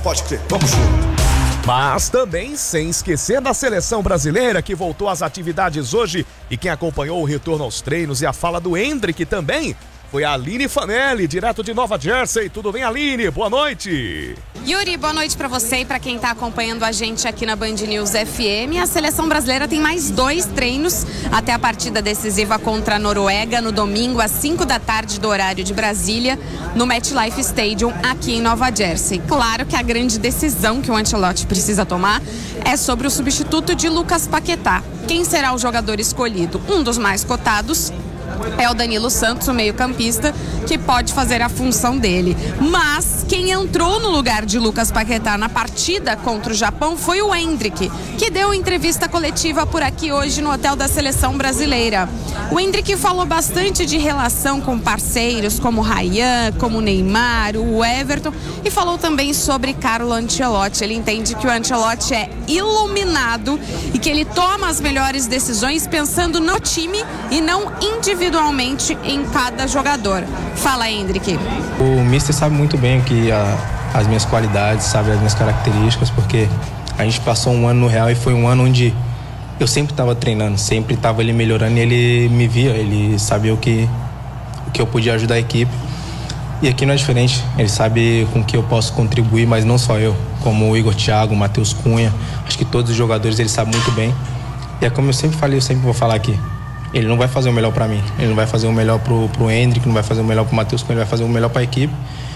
Pode crer, vamos junto. Mas também sem esquecer da seleção brasileira que voltou às atividades hoje e quem acompanhou o retorno aos treinos e a fala do Endrick também foi a Aline Fanelli, direto de Nova Jersey. Tudo bem, Aline? Boa noite. Yuri, boa noite para você e para quem está acompanhando a gente aqui na Band News FM. A seleção brasileira tem mais 2 treinos até a partida decisiva contra a Noruega no domingo às 5 da tarde do horário de Brasília, no MetLife Stadium aqui em Nova Jersey. Claro que a grande decisão que o Ancelotti precisa tomar é sobre o substituto de Lucas Paquetá. Quem será o jogador escolhido? Um dos mais cotados é o Danilo Santos, o meio-campista, que pode fazer a função dele. Mas quem entrou no lugar de Lucas Paquetá na partida contra o Japão foi o Endrick, que deu entrevista coletiva por aqui hoje no hotel da seleção brasileira. O Endrick falou bastante de relação com parceiros como o Ryan, como o Neymar, o Everton, e falou também sobre Carlo Ancelotti. Ele entende que o Ancelotti é iluminado e que ele toma as melhores decisões pensando no time e não individualmente em cada jogador. Fala, Endrick. O Mister sabe muito bem as minhas qualidades, sabe as minhas características, porque a gente passou um ano no Real e foi um ano onde eu sempre estava treinando, sempre estava ali melhorando e ele me via, ele sabia o que eu podia ajudar a equipe. E aqui não é diferente, ele sabe com que eu posso contribuir, mas não só eu, como o Igor Thiago, o Matheus Cunha, acho que todos os jogadores ele sabe muito bem. E é como eu sempre falei, eu sempre vou falar aqui, ele não vai fazer o melhor para mim, ele não vai fazer o melhor pro Endrick, não vai fazer o melhor pro Matheus Cunha, ele vai fazer o melhor para a equipe.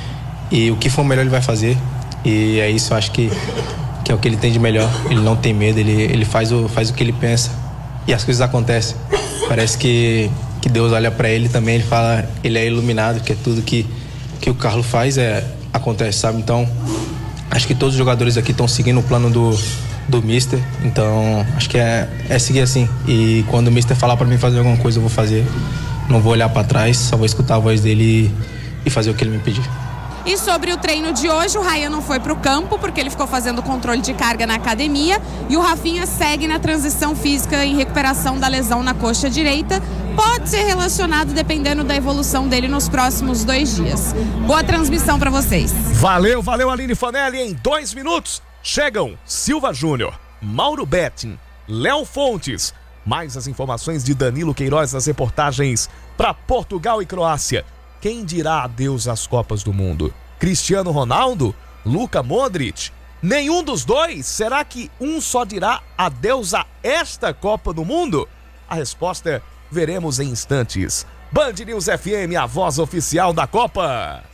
E o que for melhor ele vai fazer, e é isso, eu acho que é o que ele tem de melhor. Ele não tem medo, ele faz o que ele pensa e as coisas acontecem. Parece que Deus olha para ele também, ele fala, ele é iluminado, que é tudo que o Carlo faz acontece, sabe? Então acho que todos os jogadores aqui estão seguindo o plano do Mister, então acho que é seguir assim, e quando o Mister falar para mim fazer alguma coisa eu vou fazer, não vou olhar para trás, só vou escutar a voz dele e fazer o que ele me pedir. E sobre o treino de hoje, o Ryan não foi para o campo porque ele ficou fazendo controle de carga na academia e o Rafinha segue na transição física em recuperação da lesão na coxa direita. Pode ser relacionado dependendo da evolução dele nos próximos 2 dias. Boa transmissão para vocês. Valeu, Aline Fanelli. Em 2 minutos chegam Silva Júnior, Mauro Betting, Léo Fontes. Mais as informações de Danilo Queiroz nas reportagens para Portugal e Croácia. Quem dirá adeus às Copas do Mundo? Cristiano Ronaldo? Luka Modric? Nenhum dos dois? Será que um só dirá adeus a esta Copa do Mundo? A resposta veremos em instantes. Band News FM, a voz oficial da Copa.